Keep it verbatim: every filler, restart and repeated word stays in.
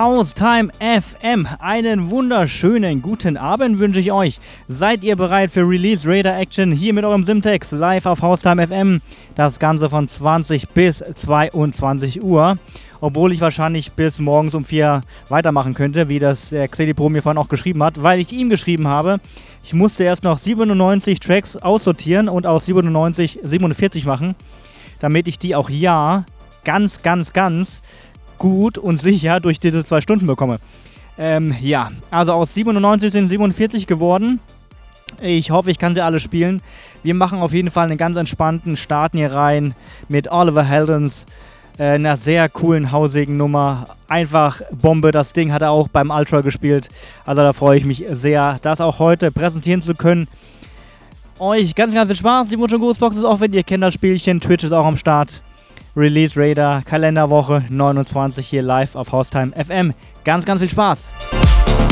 Haustime F M. Einen wunderschönen guten Abend wünsche ich euch. Seid ihr bereit für Release Raider Action hier mit eurem Simtex live auf Haustime F M? Das Ganze von zwanzig bis zweiundzwanzig Uhr. Obwohl ich wahrscheinlich bis morgens um vier weitermachen könnte, wie das der Xedipro mir vorhin auch geschrieben hat, weil ich ihm geschrieben habe, ich musste erst noch siebenundneunzig Tracks aussortieren und aus siebenundneunzig siebenundvierzig machen, damit ich die auch ja ganz, ganz, ganz gut und sicher durch diese zwei Stunden bekomme. Ähm, ja, also aus siebenundneunzig sind siebenundvierzig geworden. Ich hoffe, ich kann sie alle spielen. Wir machen auf jeden Fall einen ganz entspannten Starten hier rein mit Oliver Heldens, äh, einer sehr coolen, hausigen Nummer. Einfach Bombe, das Ding hat er auch beim Ultra gespielt. Also da freue ich mich sehr, das auch heute präsentieren zu können. Euch ganz, ganz viel Spaß, die Mojo Ghostboxes, auch wenn ihr kennt das Spielchen. Twitch ist auch am Start. Release Raider, Kalenderwoche neunundzwanzig hier live auf Haustime F M. Ganz, ganz viel Spaß!